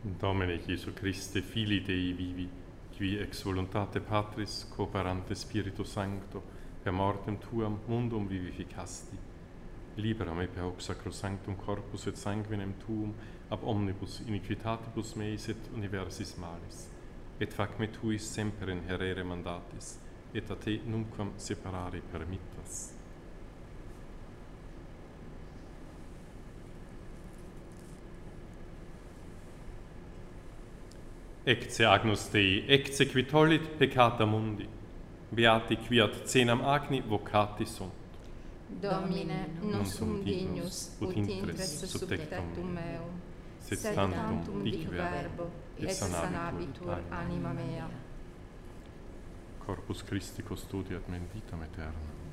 Domine Iesu Christe, Filii Dei vivi, qui ex voluntate Patris, cooperante Spiritu Sancto, per mortem Tuam mundum vivificasti, libera me per hoc sacrosanctum corpus et sanguinem Tuum, ab omnibus iniquitatibus meis et universis malis, et fac me Tuis semper inherere mandatis, et a Te numquam separare permittas. Ecce agnus Dei, ecce qui tollit peccata mundi, beati qui ad cenam agni vocati sunt. Domine, non sum dignus, ut intres sub tectum meum, sed tantum dic verbo, et sanabitur anima mea. Corpus Christi custodiat me in vitam aeternam.